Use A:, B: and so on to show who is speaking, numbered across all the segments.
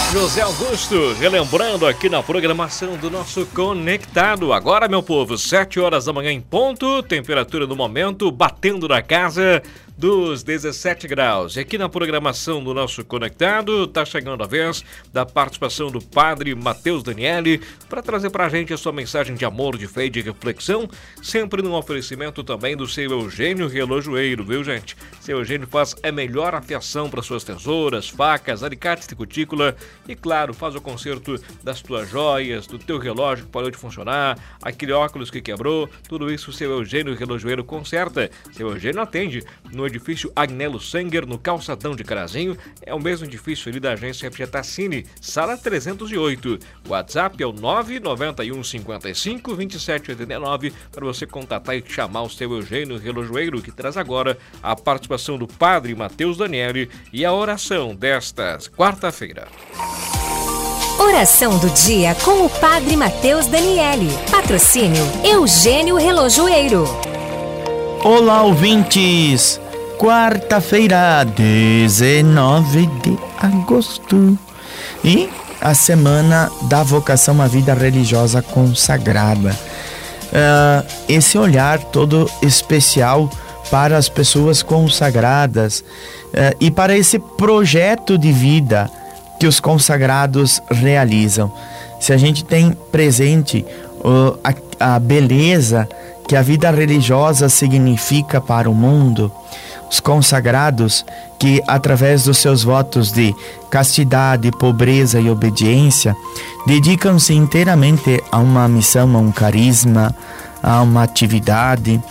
A: José Augusto, relembrando aqui na programação do nosso Conectado. Agora, meu povo, 7 horas da manhã em ponto, temperatura no momento batendo na casa dos 17 graus. E aqui na programação do nosso Conectado, tá chegando a vez da participação do Padre Matheus Daniele para trazer pra gente a sua mensagem de amor, de fé e de reflexão, sempre num oferecimento também do seu Eugênio Relojoeiro, viu, gente? Seu Eugênio faz a melhor afiação para suas tesouras, facas, alicates de cutícula e, claro, faz o conserto das tuas joias, do teu relógio que parou de funcionar, aquele óculos que quebrou, tudo isso o seu Eugênio Relojoeiro conserta. Seu Eugênio atende no edifício Agnello Sanger, no calçadão de Carazinho, é o mesmo edifício ali da agência Pietacini, sala 308. O WhatsApp é o 991 55 2789 para você contatar e chamar o seu Eugênio Relojoeiro, que traz agora a participação do Padre Matheus Daniele e a oração desta quarta-feira.
B: Oração do dia com o Padre Matheus Daniele. Patrocínio Eugênio Relojoeiro.
C: Olá, ouvintes! Quarta-feira, 19 de agosto. E a semana da vocação à vida religiosa consagrada. Esse olhar todo especial para as pessoas consagradas e para esse projeto de vida que os consagrados realizam. Se a gente tem presente a beleza que a vida religiosa significa para o mundo, os consagrados que, através dos seus votos de castidade, pobreza e obediência, dedicam-se inteiramente a uma missão, a um carisma, a uma atividade.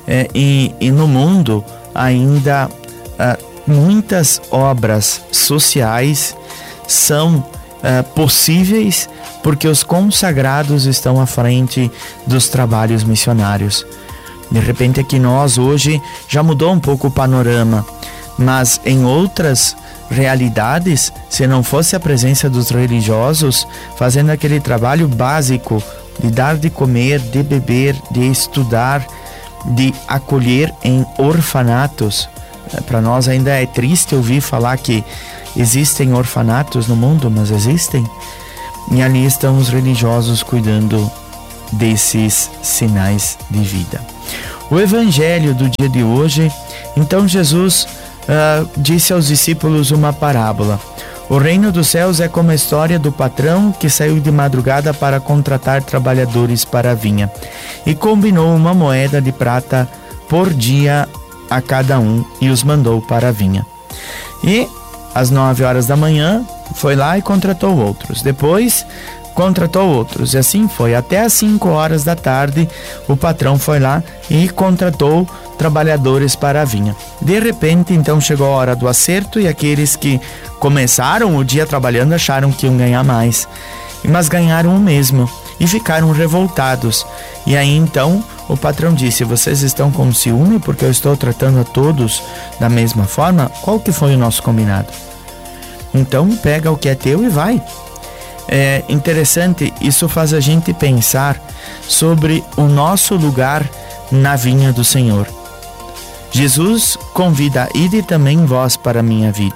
C: E no mundo ainda muitas obras sociais são possíveis porque os consagrados estão à frente dos trabalhos missionários. De repente aqui nós hoje já mudou um pouco o panorama, mas em outras realidades, se não fosse a presença dos religiosos fazendo aquele trabalho básico de dar de comer, de beber, de estudar, de acolher em orfanatos. Para nós ainda é triste ouvir falar que existem orfanatos no mundo, mas existem. E ali estão os religiosos cuidando desses sinais de vida. O evangelho do dia de hoje, então Jesus disse aos discípulos uma parábola. O reino dos céus é como a história do patrão que saiu de madrugada para contratar trabalhadores para a vinha e combinou uma moeda de prata por dia a cada um e os mandou para a vinha. E às 9 horas da manhã foi lá e contratou outros. Depois contratou outros. E assim foi. Até às 5 horas da tarde o patrão foi lá e contratou trabalhadores para a vinha. De repente, então, chegou a hora do acerto e aqueles que começaram o dia trabalhando acharam que iam ganhar mais. Mas ganharam o mesmo e ficaram revoltados. E aí, então, o patrão disse: vocês estão com ciúme porque eu estou tratando a todos da mesma forma? Qual que foi o nosso combinado? Então, pega o que é teu e vai. É interessante, isso faz a gente pensar sobre o nosso lugar na vinha do Senhor. Jesus convida: ide também vós para a minha vida.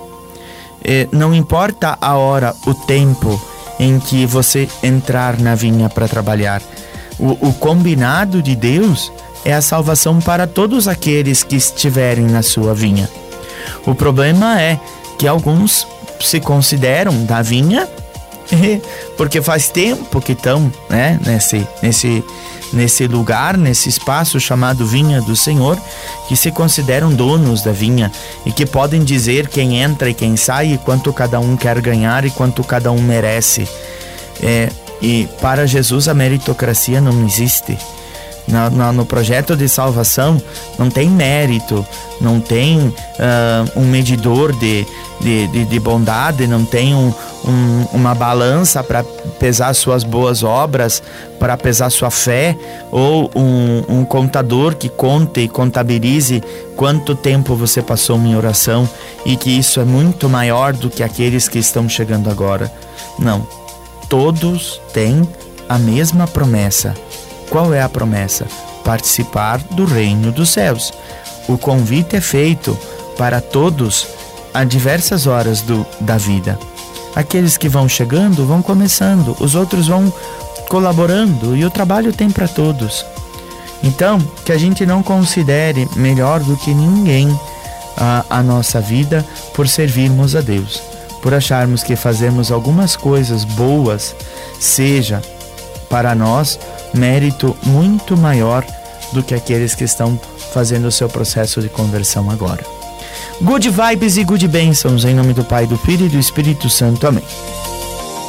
C: Não importa a hora, o tempo em que você entrar na vinha para trabalhar. O combinado de Deus é a salvação para todos aqueles que estiverem na sua vinha. O problema é que alguns se consideram da vinha porque faz tempo que estão, né, nesse lugar, nesse espaço chamado vinha do Senhor, que se consideram donos da vinha e que podem dizer quem entra e quem sai, e quanto cada um quer ganhar e quanto cada um merece. E para Jesus a meritocracia não existe. No projeto de salvação não tem mérito, não tem um medidor de bondade, não tem uma balança para pesar suas boas obras, para pesar sua fé, ou um contador que conte e contabilize quanto tempo você passou em oração e que isso é muito maior do que aqueles que estão chegando agora. Não, todos têm a mesma promessa. Qual é a promessa? Participar do reino dos céus. O convite é feito para todos a diversas horas da vida. Aqueles que vão chegando, vão começando, os outros vão colaborando e o trabalho tem para todos. Então, que a gente não considere melhor do que ninguém a nossa vida por servirmos a Deus, por acharmos que fazemos algumas coisas boas, seja para nós mérito muito maior do que aqueles que estão fazendo o seu processo de conversão agora. Good vibes e good bênçãos em nome do Pai, do Filho e do Espírito Santo. Amém.